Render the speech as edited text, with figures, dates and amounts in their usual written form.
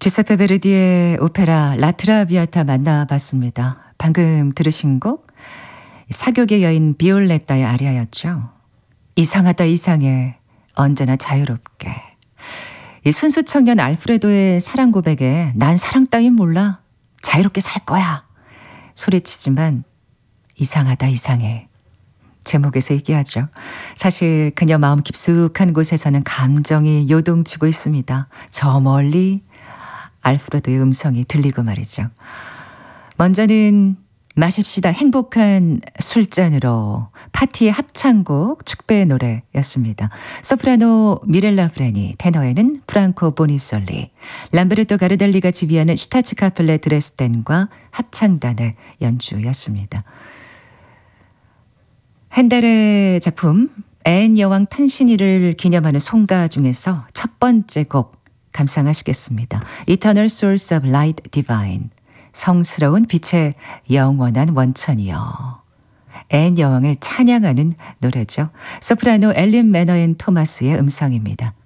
주세페 베르디의 오페라 라트라비아타 만나봤습니다. 방금 들으신 곡 사교계 여인 비올레타의 아리아였죠. 이상하다 이상해 언제나 자유롭게. 이 순수 청년 알프레도의 사랑 고백에 난 사랑 따윈 몰라 자유롭게 살 거야 소리치지만 이상하다 이상해 제목에서 얘기하죠. 사실 그녀 마음 깊숙한 곳에서는 감정이 요동치고 있습니다. 저 멀리 알프레도의 음성이 들리고 말이죠. 먼저는 마십시다 행복한 술잔으로 파티의 합창곡 축배의 노래였습니다. 소프라노 미렐라 프레니, 테너에는 프랑코 보니솔리, 람베르토 가르델리가 지휘하는 슈타츠카펠레 드레스덴과 합창단의 연주였습니다. 핸델의 작품 앤 여왕 탄신일을 기념하는 송가 중에서 첫 번째 곡 감상하시겠습니다. Eternal Source of Light Divine, 성스러운 빛의 영원한 원천이여. 앤 여왕을 찬양하는 노래죠. 소프라노 엘린 매너앤 토마스의 음성입니다.